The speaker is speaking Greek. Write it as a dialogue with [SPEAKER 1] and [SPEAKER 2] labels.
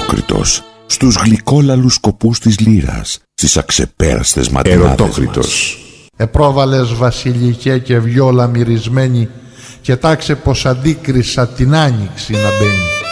[SPEAKER 1] Ερωτόκριτος, στους γλυκόλαλους σκοπούς της λύρας, στις αξεπέραστες ματινάδες μας.
[SPEAKER 2] Επρόβαλες βασιλικέ και βιόλα μυρισμένη, και τάξε πως αντίκρισα την άνοιξη να μπαίνει.